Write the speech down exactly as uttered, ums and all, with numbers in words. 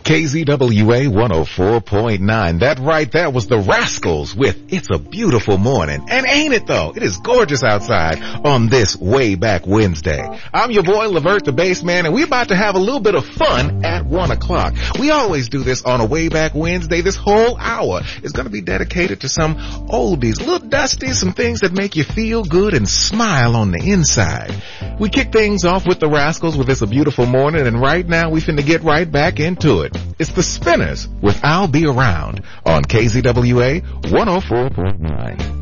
K Z W A one oh four point nine. That right there was the Rascals with It's a Beautiful Morning. And ain't it though? It is gorgeous outside on this way back Wednesday. I'm your boy Levert the Bassman, and we're about to have a little bit of fun at one o'clock. We always do this on a way back Wednesday. This whole hour is going to be dedicated to some oldies, a little dusty, some things that make you feel good and smile on the inside. We kick things off with the Rascals with It's a Beautiful Morning, and right now we finna get right back into it. It's the Spinners with I'll Be Around on K Z W A one oh four point nine.